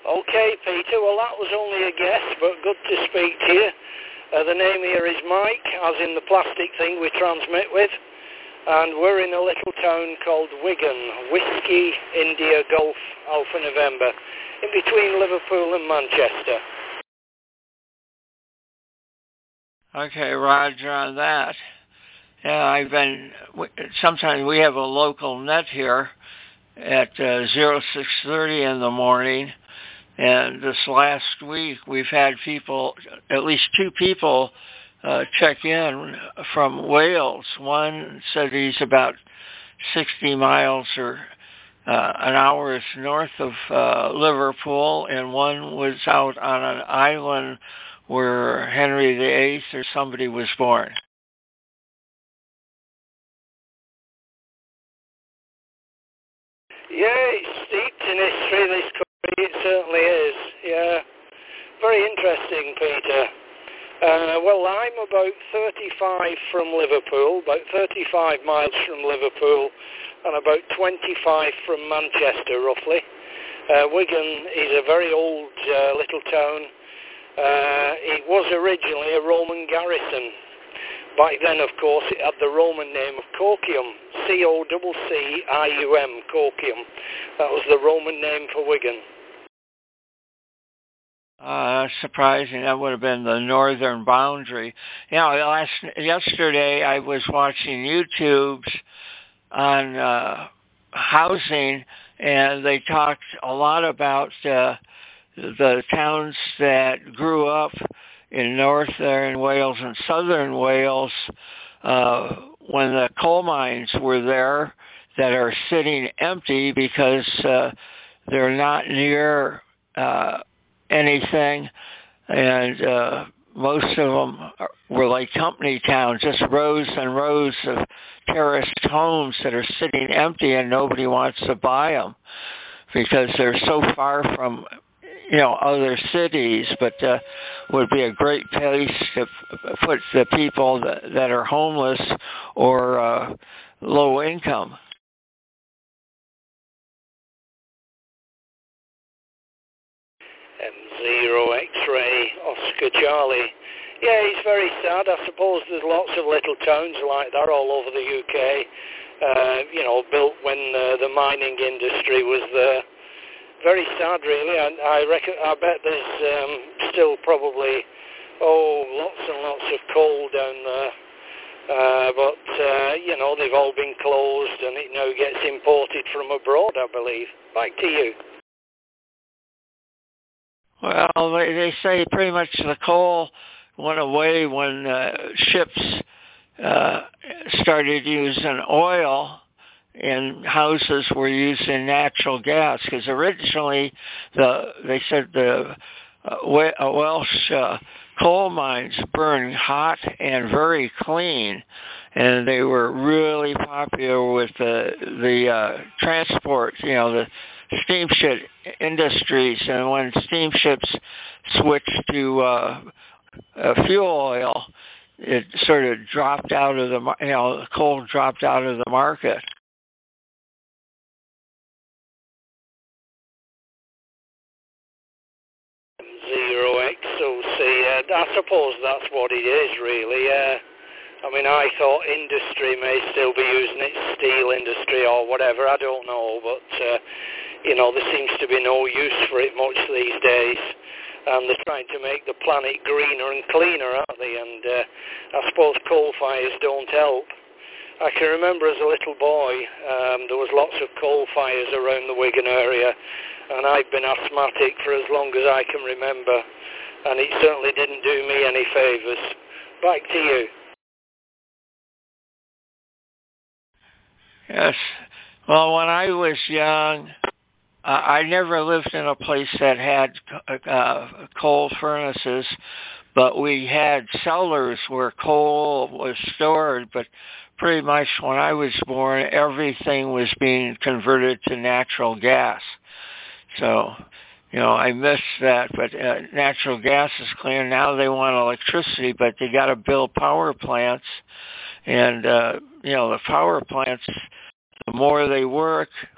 Okay, Peter. Well, that was only a guess, but good to speak to you. The name here is Mike, as in the plastic thing we transmit with. And we're in a little town called Wigan, Whiskey, India, Golf, Alpha November, in between Liverpool and Manchester. Okay, Roger on that. Yeah, sometimes we have a local net here at 0630 in the morning. And this last week, we've had people, at least two people, check in from Wales. One said he's about 60 miles or an hour north of Liverpool, and one was out on an island where Henry VIII or somebody was born. Yeah, it's steeped in history, this country. It certainly is. Yeah. Very interesting, Peter. Well, I'm about 35 from Liverpool, about 35 miles from Liverpool, and about 25 from Manchester, roughly. Wigan is a very old little town. It was originally a Roman garrison. Back then, of course, it had the Roman name of Cocium, C-O-C-C-I-U-M, Cocium. That was the Roman name for Wigan. Surprising. That would have been the northern boundary. You know, yesterday I was watching YouTubes on housing, and they talked a lot about the towns that grew up in northern Wales and southern Wales when the coal mines were there, that are sitting empty because they're not near anything, and most of them were like company towns, just rows and rows of terraced homes that are sitting empty, and nobody wants to buy them because they're so far from, you know, other cities. But would be a great place to put the people that are homeless or low income. M0 X-ray Oscar Charlie. Yeah, it's very sad. I suppose there's lots of little towns like that all over the UK, you know, built when the mining industry was there. Very sad, really. I bet there's still probably, lots and lots of coal down there. But, you know, they've all been closed, and it now gets imported from abroad, I believe. Back to you. Well, they say pretty much the coal went away when ships started using oil, and houses were using natural gas. Because originally, they said the Welsh coal mines burned hot and very clean, and they were really popular with the transport, you know, the steamship industries. And when steamships switched to fuel oil, it sort of dropped out of the coal dropped out of the market. Zero XOC, I suppose that's what it is, really. I mean, I thought industry may still be using it, steel industry or whatever, I don't know, but, you know, there seems to be no use for it much these days, and they're trying to make the planet greener and cleaner, aren't they? And I suppose coal fires don't help. I can remember as a little boy, there was lots of coal fires around the Wigan area, and I've been asthmatic for as long as I can remember, and it certainly didn't do me any favours. Back to you. Yes. Well, when I was young, I never lived in a place that had coal furnaces, but we had cellars where coal was stored. But pretty much when I was born, everything was being converted to natural gas. So, you know, I missed that. But natural gas is clear. Now they want electricity, but they got to build power plants. And, you know, the power plants, the more they work,